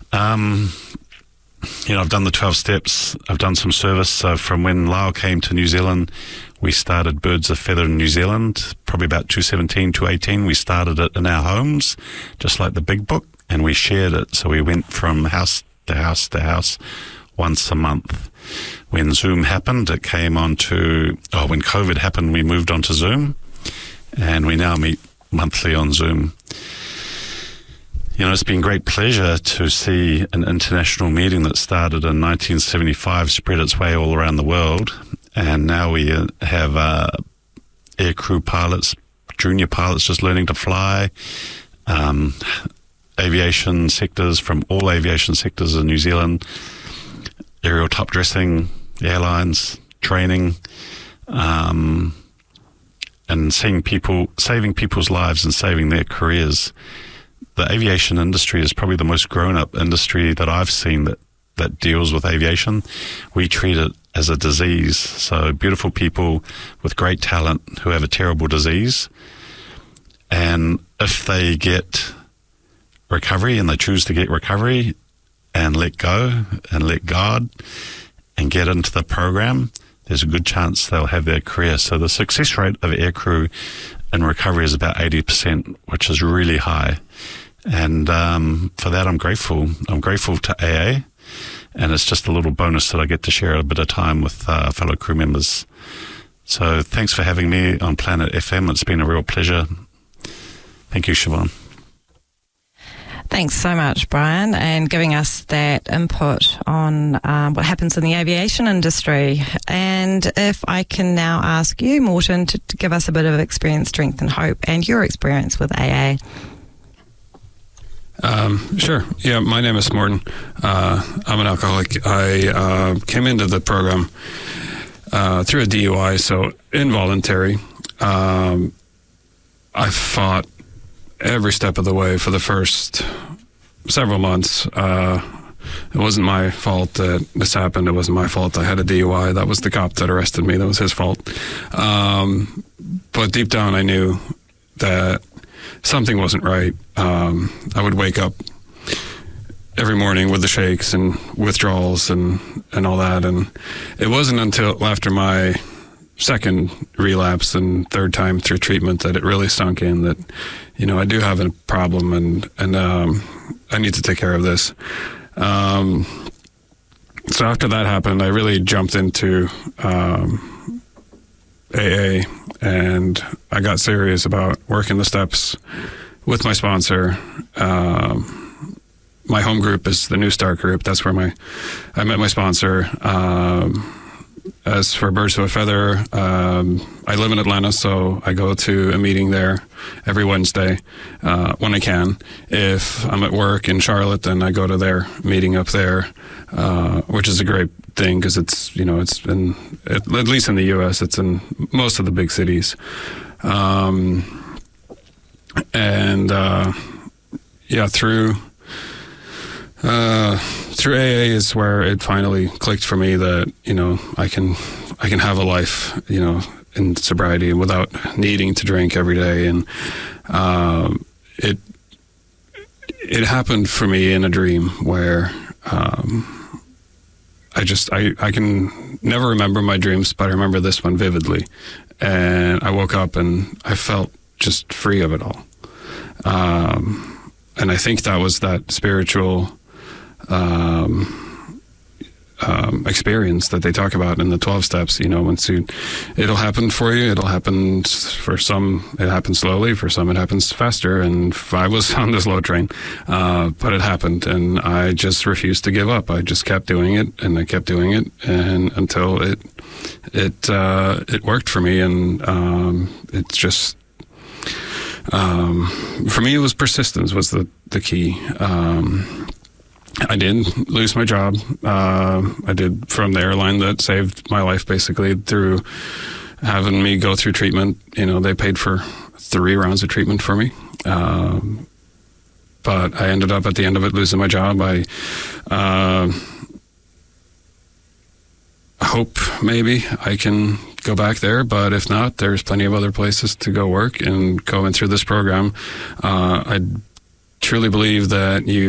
I've done the 12 steps. I've done some service. So from when Lyle came to New Zealand, we started Birds of Feather in New Zealand, probably about 2017, 2018. We started it in our homes, just like the big book, and we shared it. So we went from house to house to house once a month. When Zoom happened, it came on to, when COVID happened, we moved on to Zoom, and we now meet monthly on Zoom. It's been a great pleasure to see an international meeting that started in 1975 spread its way all around the world. And now we have aircrew pilots, junior pilots just learning to fly, aviation sectors from all aviation sectors in New Zealand, aerial top dressing, airlines, training, and seeing people, saving people's lives and saving their careers. The aviation industry is probably the most grown-up industry that I've seen that deals with aviation. We treat it as a disease. So beautiful people with great talent who have a terrible disease. And if they get recovery and they choose to get recovery and let go and let God and get into the program, there's a good chance they'll have their career. So the success rate of aircrew in recovery is about 80%, which is really high. And for that, I'm grateful. I'm grateful to AA, and it's just a little bonus that I get to share a bit of time with fellow crew members. So thanks for having me on Planet FM. It's been a real pleasure. Thank you, Siobhan. Thanks so much, Brian, and giving us that input on what happens in the aviation industry. And if I can now ask you, Morten, to give us a bit of experience, strength and hope and your experience with AA. Sure. Yeah, my name is Morten. I'm an alcoholic. I came into the program through a DUI, so involuntary. I fought every step of the way for the first several months. It wasn't my fault that this happened. It wasn't my fault I had a DUI. That was the cop that arrested me. That was his fault. But deep down, I knew that something wasn't right. I would wake up every morning with the shakes and withdrawals and all that. And it wasn't until after my second relapse and third time through treatment that it really sunk in that, I do have a problem and I need to take care of this. So after that happened, I really jumped into AA, and I got serious about working the steps with my sponsor. My home group is the New Start group. That's where I met my sponsor. As for Birds of a Feather, I live in Atlanta, so I go to a meeting there every Wednesday when I can. If I'm at work in Charlotte, then I go to their meeting up there, which is a great thing because it's at least in the U.S., it's in most of the big cities. Through AA is where it finally clicked for me that, I can have a life, in sobriety without needing to drink every day. And it happened for me in a dream where I can never remember my dreams, but I remember this one vividly. And I woke up and I felt just free of it all. And I think that was that spiritual experience that they talk about in the 12 steps. It'll happen for you. It'll happen for some. It happens slowly. For some, it happens faster. And I was on the slow train, but it happened, and I just refused to give up. I just kept doing it, and I kept doing it, and until it worked for me. And it's just for me, it was persistence was the key. I did lose my job. I did from the airline that saved my life, basically, through having me go through treatment. They paid for 3 rounds of treatment for me. But I ended up at the end of it losing my job. I hope maybe I can go back there, but if not, there's plenty of other places to go work. And going through this program, I truly believe that you